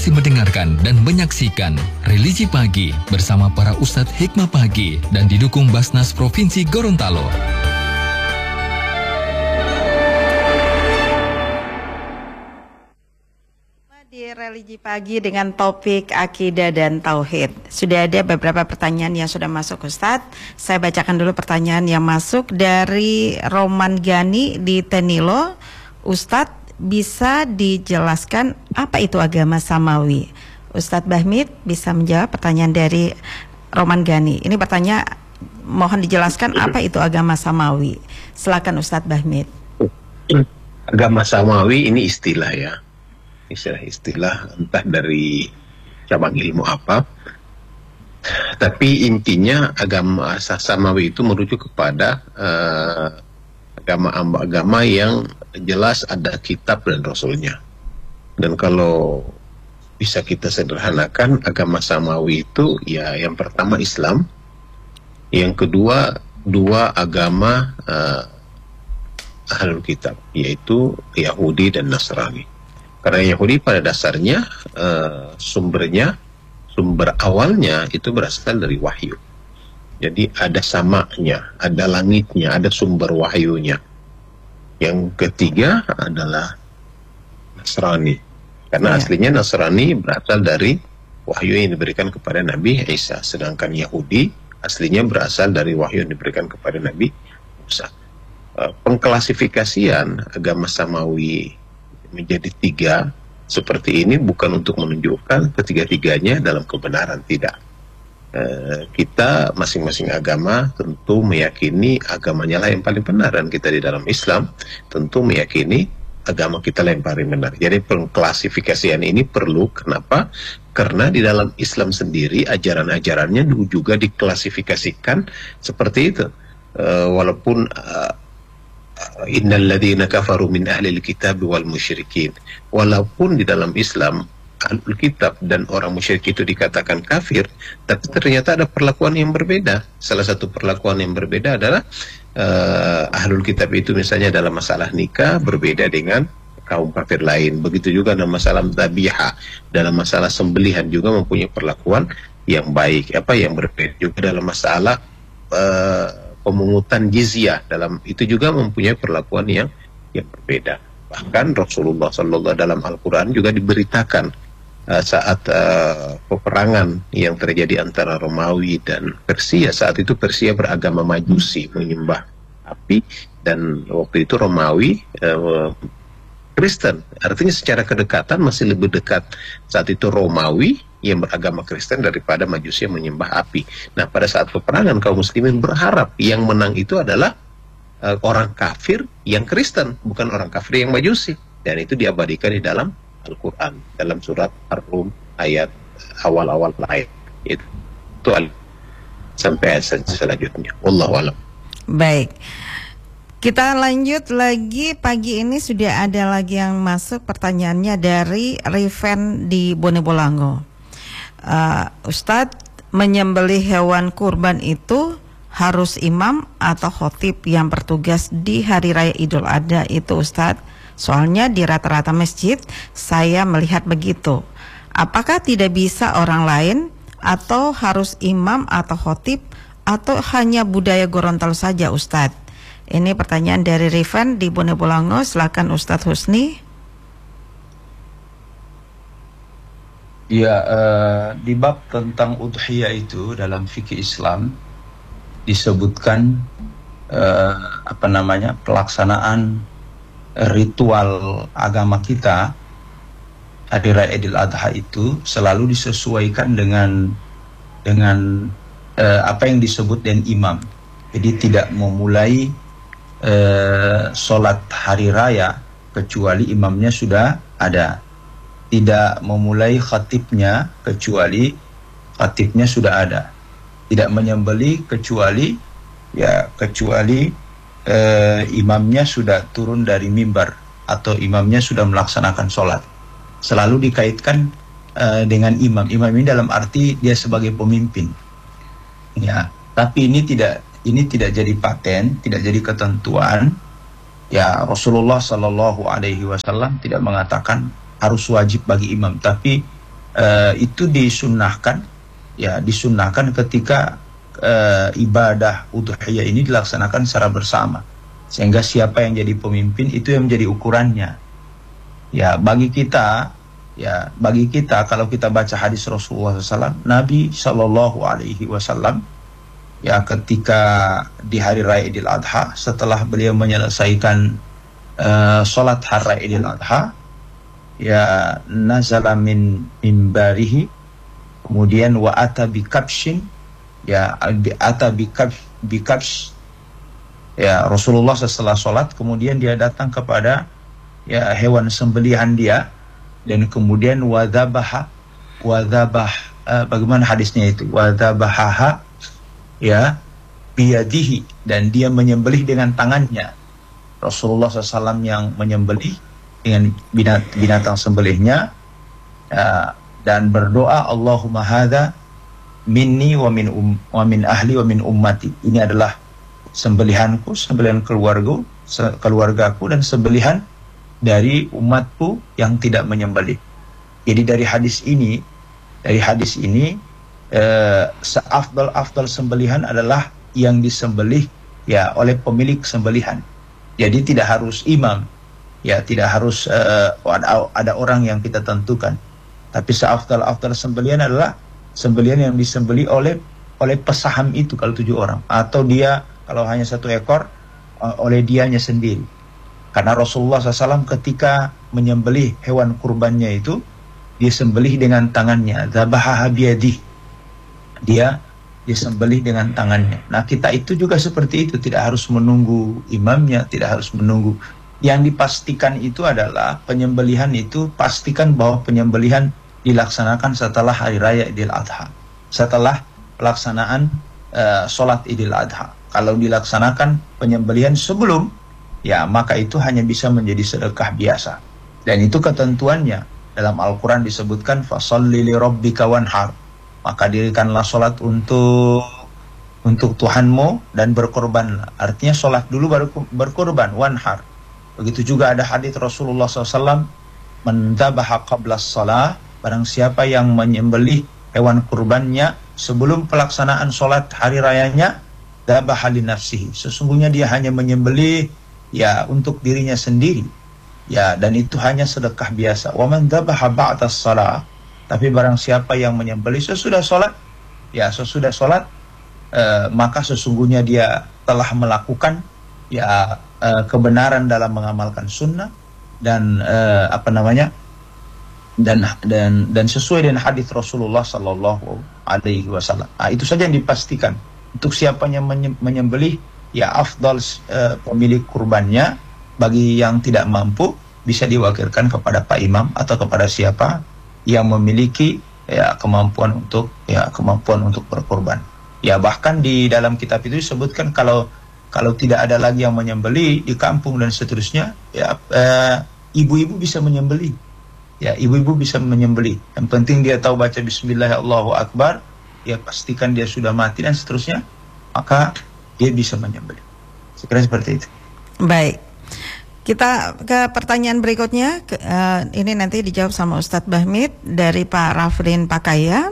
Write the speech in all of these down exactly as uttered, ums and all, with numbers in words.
masih mendengarkan dan menyaksikan Religi Pagi bersama para Ustadz Hikmah Pagi dan didukung Basnas Provinsi Gorontalo. Di Religi Pagi dengan topik akidah dan tauhid. Sudah ada beberapa pertanyaan yang sudah masuk, Ustadz. Saya bacakan dulu pertanyaan yang masuk dari Roman Gani di Tenilo. Ustadz, bisa dijelaskan apa itu agama samawi? Ustadz Bahmid bisa menjawab pertanyaan dari Roman Gani. Ini bertanya, mohon dijelaskan apa itu agama samawi. Silakan Ustadz Bahmid. Agama samawi ini istilah ya. Istilah-istilah entah dari cabang ilmu apa. Tapi intinya agama samawi itu merujuk kepada uh, agama-agama yang jelas ada kitab dan rasulnya. Dan kalau bisa kita sederhanakan, agama samawi itu ya yang pertama Islam, yang kedua dua agama uh, ahlul kitab, yaitu Yahudi dan Nasrani. Karena Yahudi pada dasarnya uh, sumbernya, sumber awalnya itu berasal dari wahyu. Jadi ada samanya, ada langitnya, ada sumber wahyunya. Yang ketiga adalah Nasrani. Karena ya. aslinya Nasrani berasal dari wahyu yang diberikan kepada Nabi Isa. Sedangkan Yahudi aslinya berasal dari wahyu yang diberikan kepada Nabi Musa. Uh, pengklasifikasian agama samawi menjadi tiga seperti ini bukan untuk menunjukkan ketiga-tiganya dalam kebenaran, tidak. Uh, kita masing-masing agama tentu meyakini agamanya lah yang paling benar, dan kita di dalam Islam tentu meyakini agama kita lah yang paling benar. Jadi pengklasifikasian ini perlu. Kenapa? Karena di dalam Islam sendiri ajaran-ajarannya juga diklasifikasikan seperti itu. Uh, walaupun uh, innal ladzina kafaru min ahlil kitab wal musyrikin, walaupun di dalam Islam ahlul kitab dan orang musyrik itu dikatakan kafir, tapi ternyata ada perlakuan yang berbeda. Salah satu perlakuan yang berbeda adalah uh, ahlul kitab itu misalnya dalam masalah nikah berbeda dengan kaum kafir lain. Begitu juga dalam masalah dzabihah, dalam masalah sembelihan juga mempunyai perlakuan yang baik, apa yang berbeda. Juga dalam masalah uh, pemungutan jizyah, dalam itu juga mempunyai perlakuan yang yang berbeda. Bahkan Rasulullah Sallallahu dalam Al-Quran juga diberitakan Uh, saat uh, peperangan yang terjadi antara Romawi dan Persia. Saat itu Persia beragama Majusi, menyembah api, dan waktu itu Romawi uh, Kristen. Artinya secara kedekatan masih lebih dekat saat itu Romawi yang beragama Kristen daripada Majusi yang menyembah api. Nah, pada saat peperangan kaum muslimin berharap yang menang itu adalah uh, orang kafir yang Kristen, bukan orang kafir yang Majusi. Dan itu diabadikan di dalam Al-Quran, dalam surat Ar-Rum ayat awal-awal ayat itu, itu sampai ayat selanjutnya. Wallahu a'lam. Baik, kita lanjut lagi. Pagi ini sudah ada lagi yang masuk pertanyaannya dari Riven di Bonebolango. uh, Ustadz, menyembelih hewan kurban itu harus imam atau khotib yang bertugas di hari raya Idul Adha itu, Ustadz? Soalnya di rata-rata masjid saya melihat begitu. Apakah tidak bisa orang lain, atau harus imam atau khotib, atau hanya budaya Gorontalo saja, Ustadz? Ini pertanyaan dari Rifan di Bonebolango. Silakan Ustadz Husni. Ya, uh, di bab tentang udhiyah itu dalam fikih Islam disebutkan uh, apa namanya pelaksanaan ritual agama kita hari raya Idul Adha itu selalu disesuaikan dengan dengan uh, apa yang disebut dengan imam. Jadi tidak memulai uh, sholat hari raya kecuali imamnya sudah ada, tidak memulai khatibnya kecuali khatibnya sudah ada, tidak menyembelih kecuali ya kecuali Uh, imamnya sudah turun dari mimbar atau imamnya sudah melaksanakan sholat. Selalu dikaitkan uh, dengan imam. Imam ini dalam arti dia sebagai pemimpin. Ya, tapi ini tidak ini tidak jadi paten, tidak jadi ketentuan. Ya, Rasulullah Shallallahu Alaihi Wasallam tidak mengatakan harus wajib bagi imam, tapi uh, itu disunnahkan, ya disunnahkan ketika uh, ibadah udhiyah ini dilaksanakan secara bersama, sehingga siapa yang jadi pemimpin itu yang menjadi ukurannya. Ya bagi kita, ya bagi kita kalau kita baca hadis Rasulullah shallallahu alaihi wasallam, Nabi Shallallahu Alaihi Wasallam ya ketika di hari raya Idul Adha, setelah beliau menyelesaikan uh, sholat hari raya Idul Adha, ya nazala min mimbarihi, kemudian wa ata bi kabshin, ya ata bi kab bi kabsh, ya Rasulullah setelah sholat kemudian dia datang kepada ya hewan sembelihan dia, dan kemudian wadzabaha wadzabah uh, bagaimana hadisnya itu, wadzabahaha ya biyadihi, dan dia menyembelih dengan tangannya. Rasulullah shallallahu alaihi wasallam yang menyembelih dengan binat, binatang sembelihnya, ya, dan berdoa, Allahumma hadza minni wa min um, wa min ahli wa min ummati. Ini adalah sembelihanku, sembelihan keluarga, keluargaku, dan sembelihan dari umatku yang tidak menyembelih. Jadi dari hadis ini, dari hadis ini eh, seafdal-afdal sembelihan adalah yang disembelih ya oleh pemilik sembelihan. Jadi tidak harus imam, ya tidak harus uh, ada, ada orang yang kita tentukan, tapi seafdal-afdal sembelihan adalah sembelihan yang disembelih oleh oleh pesaham itu kalau tujuh orang, atau dia kalau hanya satu ekor uh, oleh dianya sendiri. Karena Rasulullah shallallahu alaihi wasallam ketika menyembelih hewan kurbannya itu, dia sembelih dengan tangannya, dzabaha biyadih, dia disembelih dengan tangannya. Nah kita itu juga seperti itu, tidak harus menunggu imamnya, tidak harus menunggu. Yang dipastikan itu adalah penyembelihan itu, pastikan bahwa penyembelihan dilaksanakan setelah hari raya Idul Adha, setelah pelaksanaan uh, sholat Idul Adha. Kalau dilaksanakan penyembelihan sebelum, ya maka itu hanya bisa menjadi sedekah biasa. Dan itu ketentuannya dalam Al-Quran disebutkan fasalli li rabbika wanhar, maka dirikanlah sholat untuk untuk Tuhanmu dan berkorbanlah. Artinya sholat dulu baru berkorban, wanhar. Begitu juga ada hadits Rasulullah shallallahu alaihi wasallam, man dzabaha qabla shalah, barang siapa yang menyembelih hewan kurbannya sebelum pelaksanaan sholat hari rayanya, dzabaha li nafsihi, sesungguhnya dia hanya menyembelih ya untuk dirinya sendiri, ya, dan itu hanya sedekah biasa. Wa man dzabaha ba'da shalah, tapi barang siapa yang menyembelih sesudah sholat, ya sesudah sholat, eh, maka sesungguhnya dia telah melakukan ya eh, kebenaran dalam mengamalkan sunnah, dan eh, apa namanya dan dan dan sesuai dengan hadis Rasulullah Sallallahu Alaihi Wasallam. Nah, itu saja yang dipastikan. Untuk siapa yang menyembelih, ya afdal eh, pemilik kurbannya. Bagi yang tidak mampu bisa diwakilkan kepada Pak Imam atau kepada siapa yang memiliki ya kemampuan untuk ya kemampuan untuk berkorban. Ya bahkan di dalam kitab itu disebutkan kalau kalau tidak ada lagi yang menyembelih di kampung dan seterusnya, ya eh, ibu-ibu bisa menyembelih. Ya ibu-ibu bisa menyembelih. Yang penting dia tahu baca Bismillah Allahu Akbar, ya pastikan dia sudah mati dan seterusnya, maka dia bisa menyembelih. Sekiranya seperti itu. Baik. Kita ke pertanyaan berikutnya. Uh, ini nanti dijawab sama Ustadz Bahmid dari Pak Rafrin Pakaya.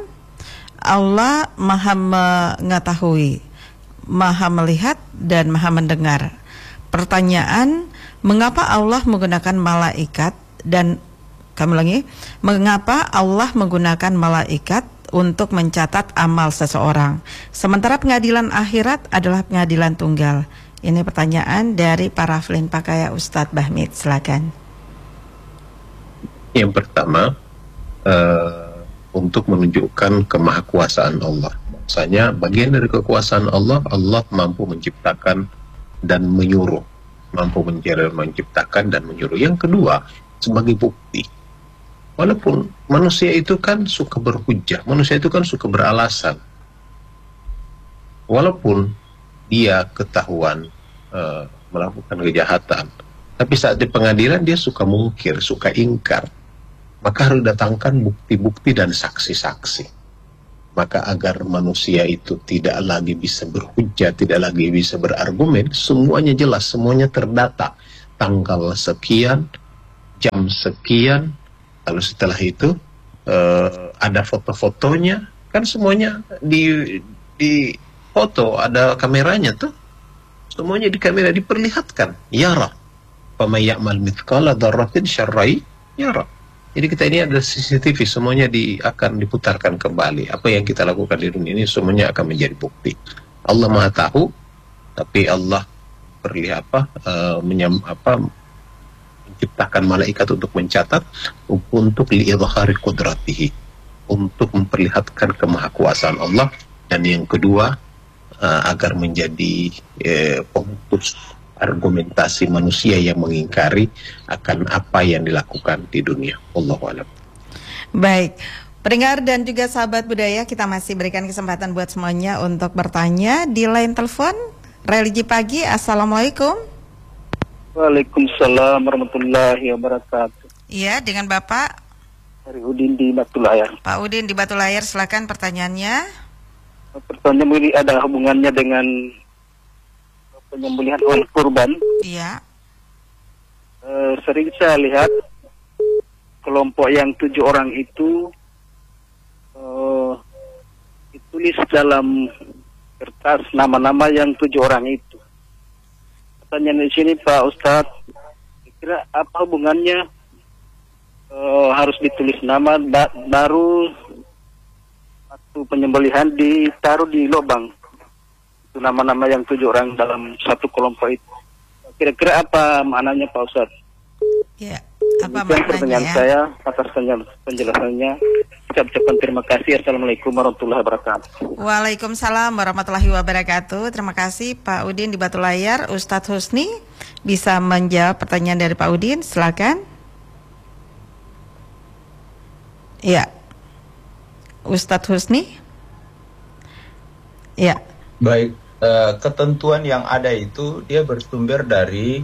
Allah maha mengetahui, maha melihat, dan maha mendengar. Pertanyaan, mengapa Allah menggunakan malaikat dan kami lagi, mengapa Allah menggunakan malaikat untuk mencatat amal seseorang, sementara pengadilan akhirat adalah pengadilan tunggal? Ini pertanyaan dari para Rafrin Pakaya. Ustadz Bahmid, silakan. Yang pertama, uh, untuk menunjukkan kemahakuasaan Allah. Maksudnya bagian dari kekuasaan Allah, Allah mampu menciptakan dan menyuruh, mampu menciptakan dan menyuruh. Yang kedua, sebagai bukti. Walaupun manusia itu kan suka berhujjah, manusia itu kan suka beralasan. Walaupun dia ketahuan uh, melakukan kejahatan, tapi saat di pengadilan dia suka mungkir, suka ingkar, maka harus datangkan bukti-bukti dan saksi-saksi. Maka agar manusia itu tidak lagi bisa berhujjah, tidak lagi bisa berargumen, semuanya jelas, semuanya terdata. Tanggal sekian, jam sekian, lalu setelah itu uh, ada foto-fotonya, kan semuanya di di foto, ada kameranya tuh, semuanya di kamera diperlihatkan. Yara, faman ya'mal mithqala dzarratin syarrai yara. Jadi kita ini ada C C T V, semuanya di, akan diputarkan kembali. Apa yang kita lakukan di dunia ini semuanya akan menjadi bukti. Allah Maha tahu, tapi Allah perlihat apa, uh, menyam, apa menciptakan malaikat untuk mencatat, untuk li'idhari qudratihi, untuk memperlihatkan kemahakuasaan Allah. Dan yang kedua, uh, agar menjadi uh, pemutus argumentasi manusia yang mengingkari akan apa yang dilakukan di dunia. Wallahu a'lam. Baik, pendengar dan juga sahabat budaya, kita masih berikan kesempatan buat semuanya untuk bertanya di line telepon. Religi Pagi, Assalamualaikum. Waalaikumsalam warahmatullahi wabarakatuh. Iya, dengan Bapak Dari Udin di Batu Layar. Pak Udin di Batu Layar, silakan pertanyaannya. Pertanyaan ini ada hubungannya dengan penyembelihan hewan kurban. Iya. E, sering saya lihat kelompok yang tujuh orang itu e, ditulis dalam kertas nama-nama yang tujuh orang itu. Pertanyaan di sini Pak Ustadz, kira apa hubungannya e, harus ditulis nama ba baru waktu penyembelihan ditaruh di lubang? Itu nama-nama yang tujuh orang dalam satu kelompok itu. Kira-kira apa maknanya Pak Ustadz? Ya, apa Itu pertanyaan maknanya? saya atas penjelasannya. Ucap-ucapan terima kasih. Assalamualaikum warahmatullahi wabarakatuh. Waalaikumsalam warahmatullahi wabarakatuh. Terima kasih Pak Udin di Batu Layar. Ustadz Husni bisa menjawab pertanyaan dari Pak Udin, silakan. Iya, Ustadz Husni. Iya. Baik, eh, ketentuan yang ada itu dia bersumber dari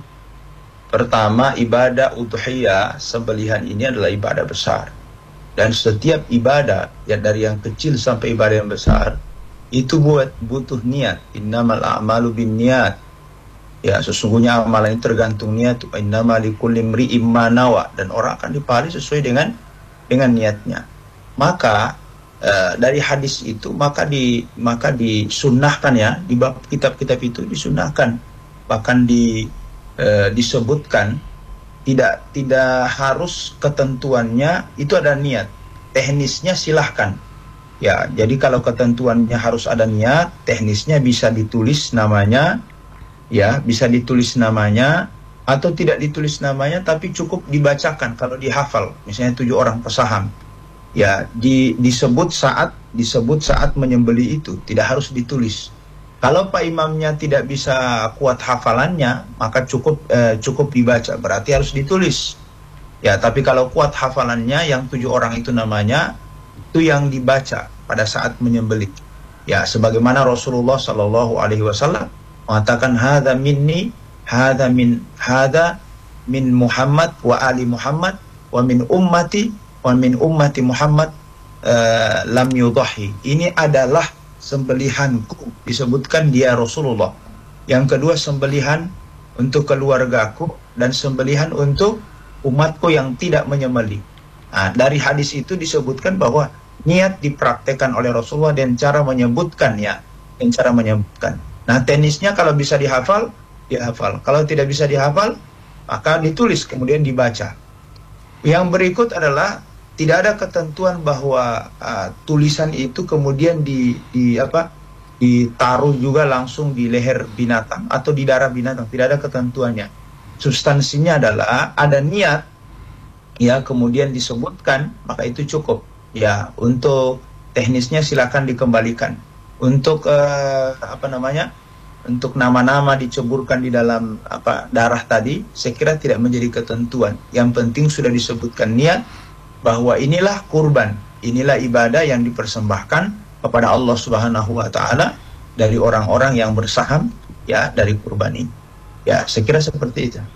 pertama ibadah udhiyah, sembelihan ini adalah ibadah besar. Dan setiap ibadah, ya dari yang kecil sampai ibadah yang besar, itu buat butuh niat. Innamal a'malu binniyat. Ya, sesungguhnya amalan itu tergantung niat. Innamal likulli imri'in ma nawa, dan orang akan dipahala sesuai dengan dengan niatnya. Maka Uh, dari hadis itu maka di maka disunnahkan, ya, di bab kitab-kitab itu disunnahkan, bahkan di uh, disebutkan tidak tidak harus ketentuannya itu ada niat, teknisnya silahkan, ya. Jadi kalau ketentuannya harus ada niat, teknisnya bisa ditulis namanya, ya, bisa ditulis namanya atau tidak ditulis namanya, tapi cukup dibacakan kalau dihafal, misalnya tujuh orang pesaham. Ya, di, disebut saat disebut saat menyembelih itu, tidak harus ditulis. Kalau Pak Imamnya tidak bisa kuat hafalannya, maka cukup eh, cukup dibaca, berarti harus ditulis. Ya, tapi kalau kuat hafalannya, yang tujuh orang itu namanya, itu yang dibaca pada saat menyembelih. Ya, sebagaimana Rasulullah Shallallahu Alaihi Wasallam mengatakan, "Hada minni, hada min, hada min Muhammad wa ali Muhammad wa min ummati." Wa min ummati Muhammad uh, lam yudahi. Ini adalah sembelihanku, disebutkan dia Rasulullah. Yang kedua, sembelihan untuk keluargaku, dan sembelihan untuk umatku yang tidak menyembelih. Nah, dari hadis itu disebutkan bahwa niat dipraktekkan oleh Rasulullah dan cara menyebutkannya, dan cara menyebutkan. Nah, teknisnya kalau bisa dihafal, dihafal. Kalau tidak bisa dihafal, maka ditulis kemudian dibaca. Yang berikut adalah tidak ada ketentuan bahwa uh, tulisan itu kemudian di, di apa ditaruh juga langsung di leher binatang atau di darah binatang. Tidak ada ketentuannya. Substansinya adalah ada niat, ya, kemudian disebutkan, maka itu cukup. Ya, untuk teknisnya silakan dikembalikan. Untuk uh, apa namanya? Untuk nama-nama diceburkan di dalam apa darah tadi, saya kira tidak menjadi ketentuan. Yang penting sudah disebutkan niat bahwa inilah kurban, inilah ibadah yang dipersembahkan kepada Allah Subhanahu wa taala dari orang-orang yang bersaham, ya, dari kurban ini. Ya, saya kira seperti itu.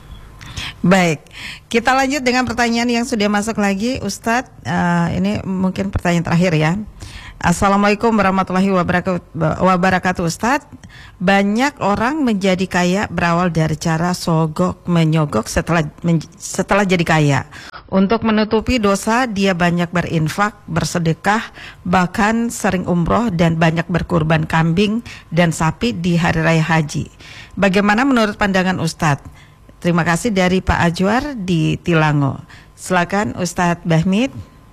Baik, kita lanjut dengan pertanyaan yang sudah masuk lagi, Ustadz. Uh, ini mungkin pertanyaan terakhir, ya. Assalamualaikum warahmatullahi wabarakatuh, Ustadz. Banyak orang menjadi kaya berawal dari cara sogok menyogok setelah setelah jadi kaya. Untuk menutupi dosa, dia banyak berinfak, bersedekah, bahkan sering umroh dan banyak berkurban kambing dan sapi di hari raya haji. Bagaimana menurut pandangan Ustadz? Terima kasih dari Pak Ajwar di Tilango. Silakan Ustadz Bahmid.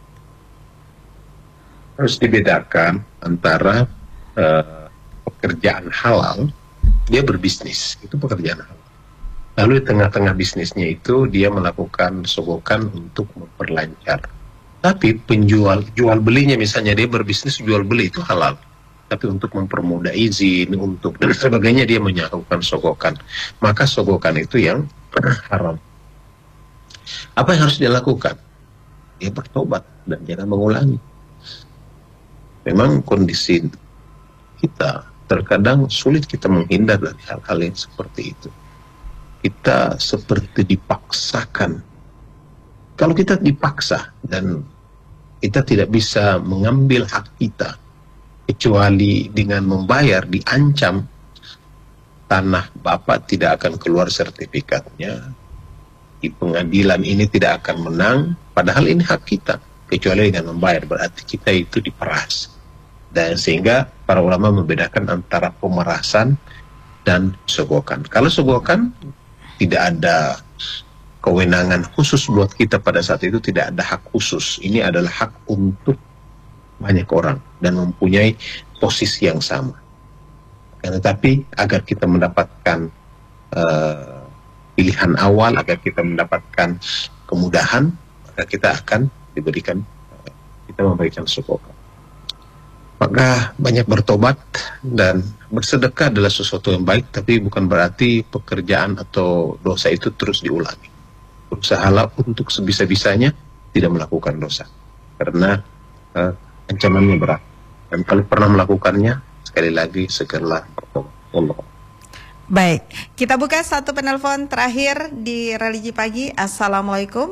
Harus dibedakan antara uh, pekerjaan halal, dia berbisnis, itu pekerjaan halal. Lalu di tengah-tengah bisnisnya itu dia melakukan sogokan untuk memperlancar. Tapi penjual, jual belinya misalnya dia berbisnis jual beli itu halal. Tapi untuk mempermudah izin, untuk dan sebagainya dia melakukan sogokan. Maka sogokan itu yang haram. Apa yang harus dia lakukan? Dia bertobat dan jangan mengulangi. Memang kondisi kita terkadang sulit kita menghindar dari hal-hal yang seperti itu. Kita seperti dipaksakan. Kalau kita dipaksa dan kita tidak bisa mengambil hak kita kecuali dengan membayar, diancam, tanah bapak tidak akan keluar sertifikatnya, di pengadilan ini tidak akan menang, padahal ini hak kita kecuali dengan membayar, berarti kita itu diperas. Dan sehingga para ulama membedakan antara pemerasan dan sogokan. Kalau sogokan tidak ada kewenangan khusus buat kita pada saat itu, tidak ada hak khusus. Ini adalah hak untuk banyak orang dan mempunyai posisi yang sama. Tetapi agar kita mendapatkan uh, pilihan awal, agar kita mendapatkan kemudahan, maka kita akan diberikan, uh, kita memberikan sogokan. Maka banyak bertobat dan bersedekah adalah sesuatu yang baik, tapi bukan berarti pekerjaan atau dosa itu terus diulangi. Berusahalah untuk sebisa-bisanya tidak melakukan dosa, karena uh, ancamannya berat. Dan kalau pernah melakukannya, sekali lagi segeralah bertobat. Allah. Baik, kita buka satu penelpon terakhir di Religi Pagi. Assalamualaikum.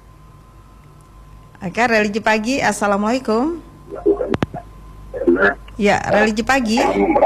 Oke, Religi Pagi. Assalamualaikum. Ya, Religi Pagi.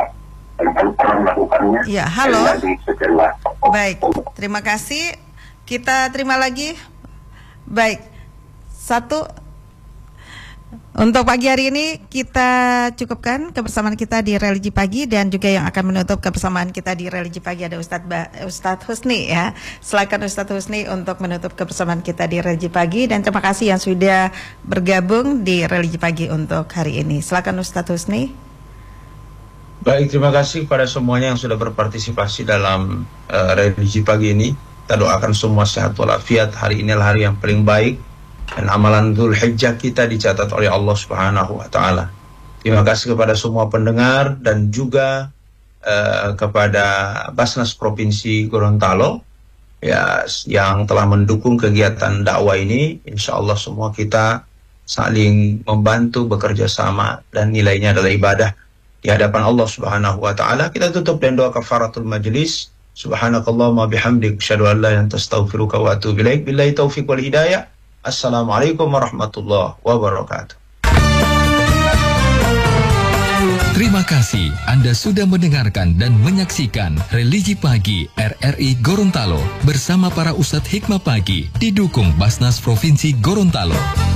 Ya, halo. Baik, terima kasih. Kita terima lagi. Baik, satu. Untuk pagi hari ini kita cukupkan kebersamaan kita di Religi Pagi, dan juga yang akan menutup kebersamaan kita di Religi Pagi ada Ustadz ba Ustadz Husni ya. Silakan Ustadz Husni untuk menutup kebersamaan kita di Religi Pagi, dan terima kasih yang sudah bergabung di Religi Pagi untuk hari ini. Silakan Ustadz Husni. Baik, terima kasih kepada semuanya yang sudah berpartisipasi dalam uh, Religi Pagi ini. Kita doakan semua sehat walafiat. Hari ini adalah hari yang paling baik, dan amalan Dzulhijjah kita dicatat oleh Allah Subhanahu wa taala. Terima kasih kepada semua pendengar dan juga uh, kepada Basnas Provinsi Gorontalo ya yang telah mendukung kegiatan dakwah ini. Insya Allah semua kita saling membantu, bekerja sama, dan nilainya adalah ibadah di hadapan Allah Subhanahu wa taala. Kita tutup dengan doa kafaratul majlis. Subhanakallahumma bihamdik asyhadu an la ilaha illa anta astaghfiruka wa atubu ilaik. Billahi taufiq wal hidayah. Assalamualaikum warahmatullahi wabarakatuh. Terima kasih Anda sudah mendengarkan dan menyaksikan Religi Pagi R R I Gorontalo bersama para Ustadz Hikmah Pagi, didukung Basnas Provinsi Gorontalo.